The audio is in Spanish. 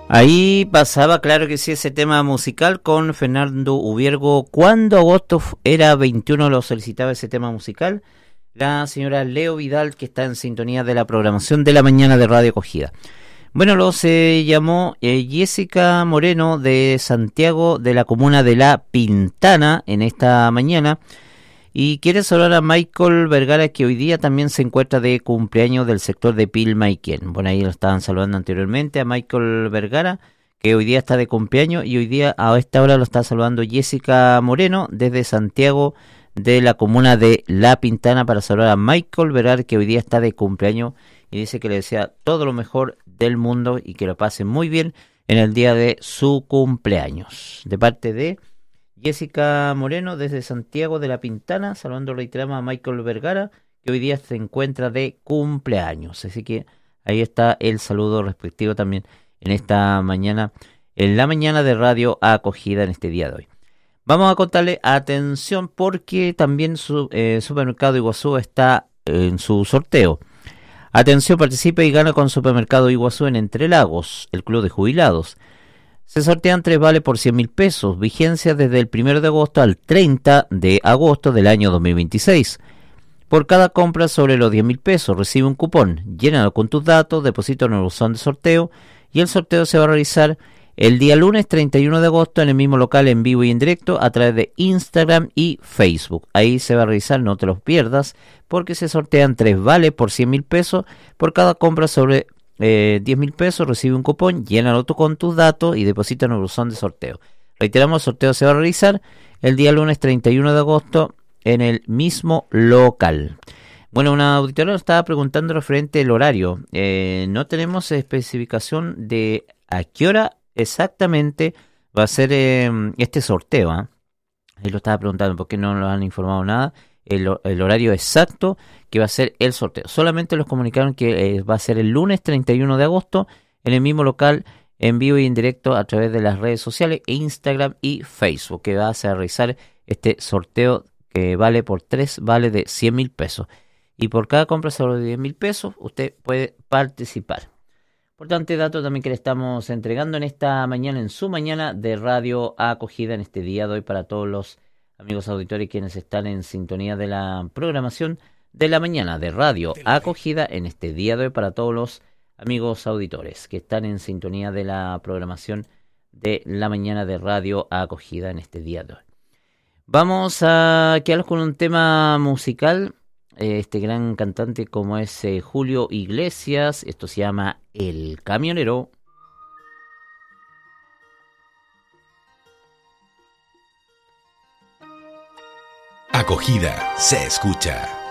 Ahí pasaba, claro que sí, ese tema musical con Fernando Ubiergo. Cuando agosto era 21 lo solicitaba ese tema musical. La señora Leo Vidal, que está en sintonía de la programación de la mañana de Radio Acogida. Bueno, lo se llamó Jessica Moreno de Santiago, de la comuna de La Pintana, en esta mañana. Y quiere saludar a Michael Vergara, que hoy día también se encuentra de cumpleaños del sector de Pilmaiquén. Bueno, ahí lo estaban saludando anteriormente a Michael Vergara, que hoy día está de cumpleaños, y hoy día a esta hora lo está saludando Jessica Moreno desde Santiago, de la comuna de La Pintana, para saludar a Michael Vergara, que hoy día está de cumpleaños, y dice que le desea todo lo mejor del mundo y que lo pase muy bien en el día de su cumpleaños. De parte de Jessica Moreno desde Santiago de la Pintana, saludando, reiteramos, a Michael Vergara, que hoy día se encuentra de cumpleaños. Así que ahí está el saludo respectivo también en esta mañana, en la mañana de Radio Acogida en este día de hoy. Vamos a contarle atención porque también su Supermercado Iguazú está en su sorteo. Atención, participe y gana con Supermercado Iguazú en Entre Lagos, el Club de Jubilados. Se sortean 3 vales por 100.000 pesos, vigencia desde el 1 de agosto al 30 de agosto del año 2026. Por cada compra sobre los 10.000 pesos recibe un cupón, llénalo con tus datos, deposita en el buzón de sorteo y el sorteo se va a realizar el día lunes 31 de agosto en el mismo local en vivo y en directo a través de Instagram y Facebook. Ahí se va a realizar, no te los pierdas, porque se sortean 3 vales por 100.000 pesos por cada compra sobre 10.000 pesos, recibe un cupón, llénalo tú con tus datos y deposita en el buzón de sorteo. Reiteramos, el sorteo se va a realizar el día lunes 31 de agosto en el mismo local. Bueno, una auditora nos estaba preguntando referente al horario. No tenemos especificación de a qué hora exactamente va a ser este sorteo. Ahí lo estaba preguntando porque no nos han informado nada. El horario exacto que va a ser el sorteo. Solamente nos comunicaron que va a ser el lunes 31 de agosto en el mismo local, en vivo y en directo a través de las redes sociales, Instagram y Facebook, que va a realizar este sorteo que vale por 3 vales de 100.000 pesos. Y por cada compra sobre 10.000 pesos, usted puede participar. Importante dato también que le estamos entregando en esta mañana, en su mañana de Radio Acogida, en este día de hoy, para todos los amigos auditores quienes están en sintonía de la programación de la mañana de Radio Acogida en este día de hoy, para todos los amigos auditores que están en sintonía de la programación de la mañana de Radio Acogida en este día de hoy. Vamos a quedarnos con un tema musical, este gran cantante como es Julio Iglesias. Esto se llama El Camionero. Acogida se escucha.